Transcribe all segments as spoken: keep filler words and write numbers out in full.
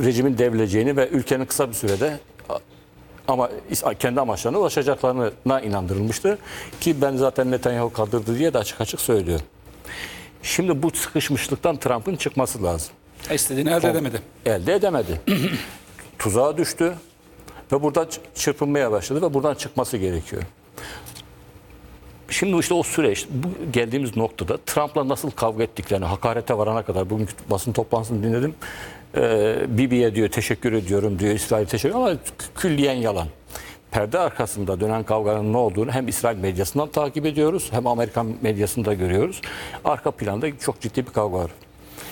rejimin devrileceğini ve ülkenin kısa bir sürede ama kendi amaçlarına ulaşacaklarına inandırılmıştı. Ki ben zaten Netanyahu kaldırdı diye de açık açık söylüyorum. Şimdi bu sıkışmışlıktan Trump'ın çıkması lazım. İstediğini elde edemedi. Elde edemedi. Tuzağa düştü ve burada çırpınmaya başladı ve buradan çıkması gerekiyor. Şimdi işte o süreç, bu geldiğimiz noktada Trump'la nasıl kavga ettiklerini, hakarete varana kadar bugünkü basın toplantısını dinledim. Ee, Bibi'ye diyor teşekkür ediyorum diyor, İsrail teşekkür ama külliyen yalan. Perde arkasında dönen kavganın ne olduğunu hem İsrail medyasından takip ediyoruz hem Amerikan medyasında görüyoruz. Arka planda çok ciddi bir kavga var.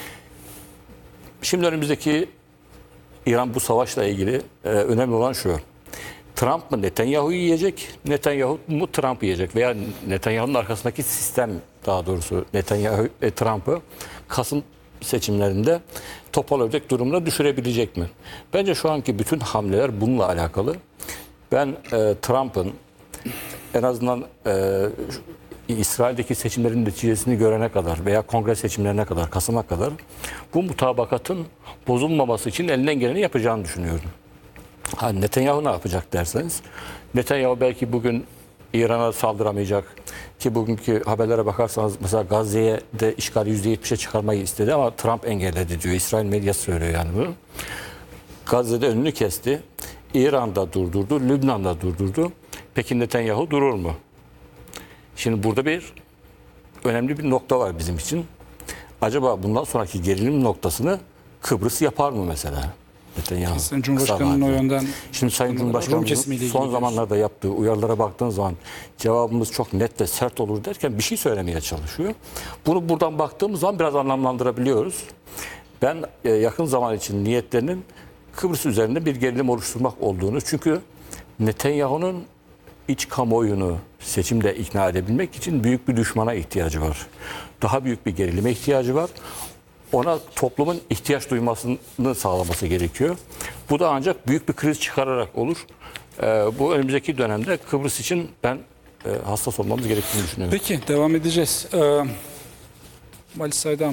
Şimdi önümüzdeki İran bu savaşla ilgili e, önemli olan şu. Trump mı Netanyahu'yu yiyecek, Netanyahu mu Trump'ı yiyecek veya Netanyahu'nun arkasındaki sistem, daha doğrusu Netanyahu e, Trump'ı Kasım seçimlerinde toparlayacak durumuna düşürebilecek mi? Bence şu anki bütün hamleler bununla alakalı. Ben e, Trump'ın en azından e, İsrail'deki seçimlerin neticesini görene kadar veya kongre seçimlerine kadar, Kasım'a kadar bu mutabakatın bozulmaması için elinden geleni yapacağını düşünüyorum. Ha, Netanyahu ne yapacak derseniz, Netanyahu belki bugün İran'a saldıramayacak ki bugünkü haberlere bakarsanız mesela Gazze'ye de işgali yüzde yetmişe çıkarmayı istedi ama Trump engelledi diyor. İsrail medyası söylüyor yani bunu. Gazze'de önünü kesti. İran'da durdurdu, Lübnan'da durdurdu. Peki Netanyahu durur mu? Şimdi burada bir önemli bir nokta var bizim için. Acaba bundan sonraki gerilim noktasını Kıbrıs yapar mı mesela? Netanyahu. Sayın Cumhurbaşkanı'nın o yönden... Şimdi Sayın Cumhurbaşkanı'nın son zamanlarda yaptığı uyarılara baktığın zaman cevabımız çok net ve sert olur derken bir şey söylemeye çalışıyor. Bunu buradan baktığımız zaman biraz anlamlandırabiliyoruz. Ben yakın zaman için niyetlerinin Kıbrıs üzerinde bir gerilim oluşturmak olduğunu, çünkü Netanyahu'nun iç kamuoyunu seçimde ikna edebilmek için büyük bir düşmana ihtiyacı var. Daha büyük bir gerilime ihtiyacı var. Ona toplumun ihtiyaç duymasını sağlaması gerekiyor. Bu da ancak büyük bir kriz çıkararak olur. Ee, bu önümüzdeki dönemde Kıbrıs için ben e, hassas olmamız gerektiğini düşünüyorum. Peki, devam edeceğiz. Ee, Vali Saydam,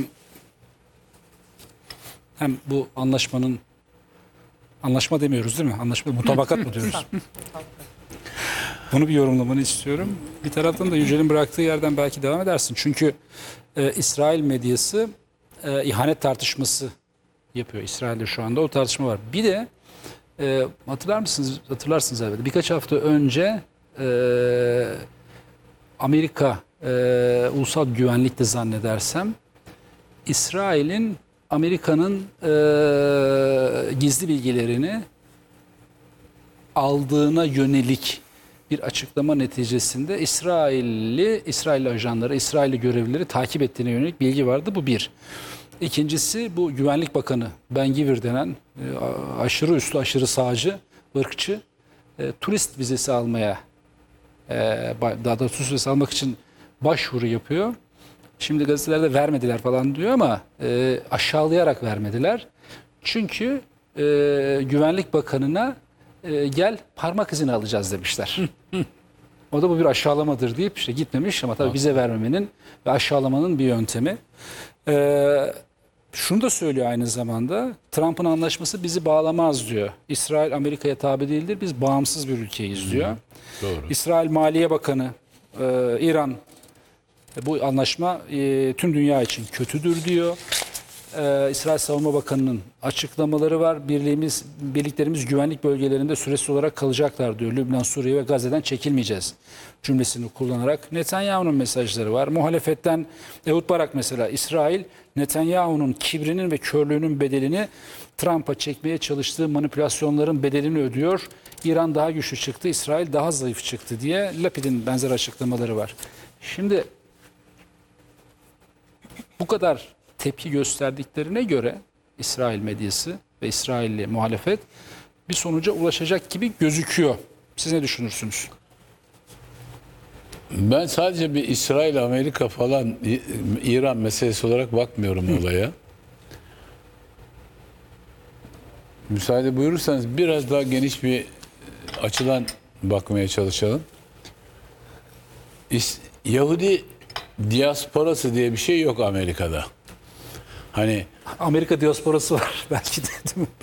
hem bu anlaşmanın, anlaşma demiyoruz değil mi? Anlaşma, mutabakat mı diyoruz? Bunu bir yorumlamanı istiyorum. Bir taraftan da Yücel'in bıraktığı yerden belki devam edersin. Çünkü e, İsrail medyası e, ihanet tartışması yapıyor İsrail'de şu anda. O tartışma var. Bir de e, hatırlar mısınız? Hatırlarsınız elbette. Birkaç hafta önce e, Amerika e, Ulusal Güvenlik'te zannedersem İsrail'in Amerika'nın e, gizli bilgilerini aldığına yönelik bir açıklama neticesinde İsrailli, İsrailli ajanları, İsrailli görevlileri takip ettiğine yönelik bilgi vardı. Bu bir. İkincisi, bu Güvenlik Bakanı Ben Gvir denen e, aşırı üstü, aşırı sağcı, ırkçı, e, turist vizesi almaya, e, daha da turist vizesi almak için başvuru yapıyor. Şimdi gazetelerde vermediler falan diyor ama e, aşağılayarak vermediler. Çünkü e, Güvenlik Bakanı'na e, gel parmak izini alacağız demişler. O da bu bir aşağılamadır deyip işte gitmemiş ama tabii vize vermemenin ve aşağılamanın bir yöntemi. E, şunu da söylüyor aynı zamanda, Trump'ın anlaşması bizi bağlamaz diyor. İsrail Amerika'ya tabi değildir, biz bağımsız bir ülkeyiz diyor. Hı, doğru. İsrail Maliye Bakanı, e, İran, bu anlaşma e, tüm dünya için kötüdür diyor. Ee, İsrail Savunma Bakanı'nın açıklamaları var. Birliğimiz, birliklerimiz güvenlik bölgelerinde süresiz olarak kalacaklar diyor. Lübnan, Suriye ve Gazze'den çekilmeyeceğiz cümlesini kullanarak. Netanyahu'nun mesajları var. Muhalefetten Ehud Barak mesela, İsrail Netanyahu'nun kibrinin ve körlüğünün bedelini, Trump'a çekmeye çalıştığı manipülasyonların bedelini ödüyor. İran daha güçlü çıktı, İsrail daha zayıf çıktı diye Lapid'in benzer açıklamaları var. Şimdi bu kadar tepki gösterdiklerine göre İsrail medyası ve İsrailli muhalefet bir sonuca ulaşacak gibi gözüküyor. Siz ne düşünürsünüz? Ben sadece bir İsrail, Amerika falan, İran meselesi olarak bakmıyorum olaya. Müsaade buyurursanız biraz daha geniş bir açıdan bakmaya çalışalım. Yahudi diasporası diye bir şey yok Amerika'da. Hani Amerika diasporası var belki de, değil mi?